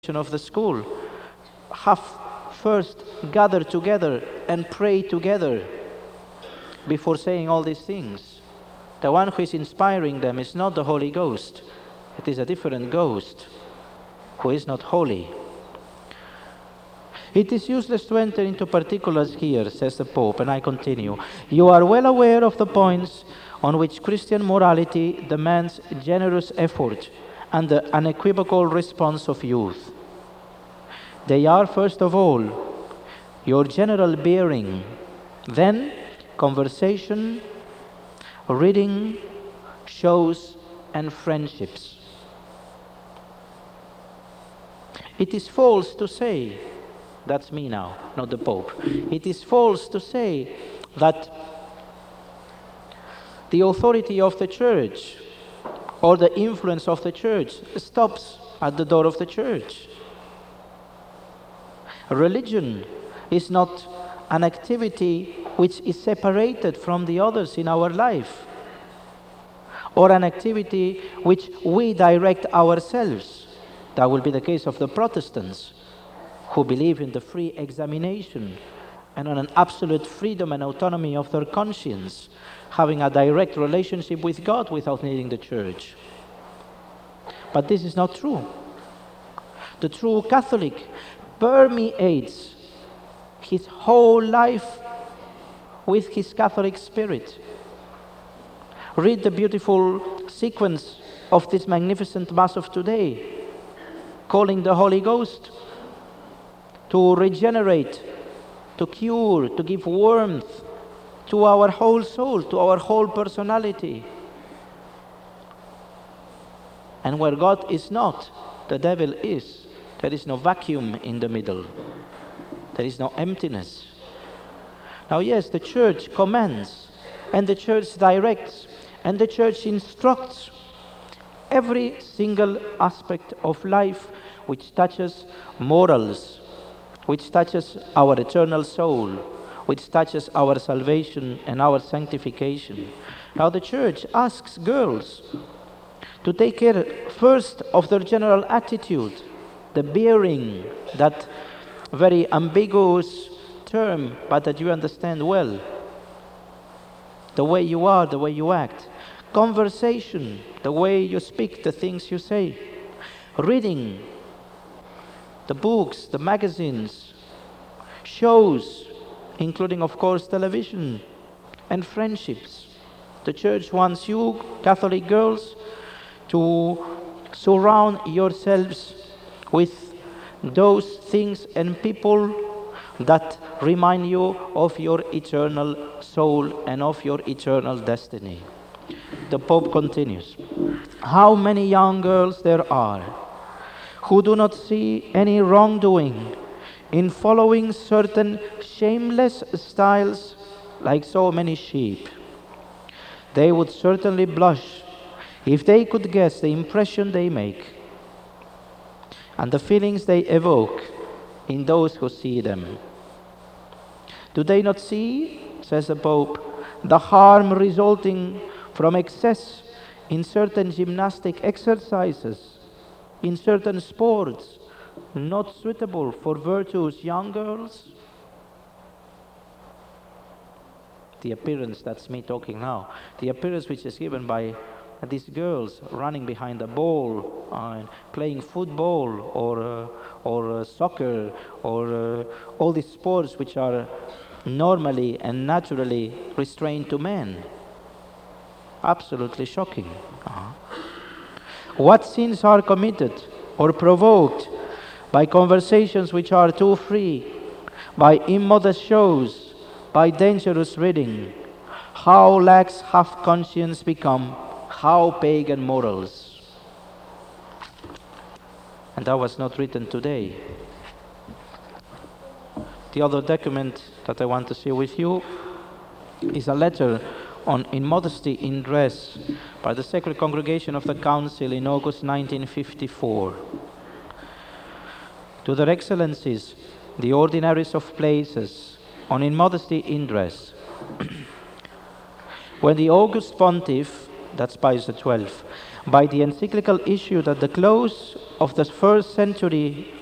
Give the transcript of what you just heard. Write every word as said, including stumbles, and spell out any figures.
of the school have first gathered together and pray together before saying all these things. The one who is inspiring them is not the Holy Ghost. It is a different ghost who is not holy. It is useless to enter into particulars here, says the Pope, and I continue. You are well aware of the points on which Christian morality demands generous effort and the unequivocal response of youth. They are, first of all, your general bearing, then conversation, reading, shows, and friendships. It is false to say, that's me now, not the Pope. It is false to say that the authority of the Church or the influence of the Church stops at the door of the Church. Religion is not an activity which is separated from the others in our life, or an activity which we direct ourselves. That will be the case of the Protestants, who believe in the free examination and on an absolute freedom and autonomy of their conscience, having a direct relationship with God without needing the Church. But this is not true. The true Catholic permeates his whole life with his Catholic spirit. Read the beautiful sequence of this magnificent Mass of today, calling the Holy Ghost to regenerate, to cure, to give warmth to our whole soul, to our whole personality. And where God is not, the devil is. There is no vacuum in the middle. There is no emptiness. Now, yes, the Church commands, and the Church directs, and the Church instructs every single aspect of life which touches morals, which touches our eternal soul, which touches our salvation and our sanctification. Now the Church asks girls to take care first of their general attitude, the bearing, that very ambiguous term, but that you understand well. The way you are, the way you act. Conversation, the way you speak, the things you say. Reading, the books, the magazines, shows, including, of course, television, and friendships. The Church wants you, Catholic girls, to surround yourselves with those things and people that remind you of your eternal soul and of your eternal destiny. The Pope continues, how many young girls there are who do not see any wrongdoing in following certain shameless styles like so many sheep. They would certainly blush if they could guess the impression they make and the feelings they evoke in those who see them. Do they not see, says the Pope, the harm resulting from excess in certain gymnastic exercises, in certain sports, not suitable for virtuous young girls? The appearance, that's me talking now, the appearance which is given by these girls running behind a ball, uh, playing football or, uh, or uh, soccer, or uh, all these sports which are normally and naturally restrained to men. Absolutely shocking. Uh-huh. What sins are committed or provoked by conversations which are too free, by immodest shows, by dangerous reading? How lax have conscience become, how pagan morals. And that was not written today. The other document that I want to share with you is a letter on immodesty in dress by the Sacred Congregation of the Council in August nineteen fifty-four. To their Excellencies, the Ordinaries of Places, on immodesty in dress. When the August Pontiff, that's Pius the twelfth, by the encyclical issued at the close of the first century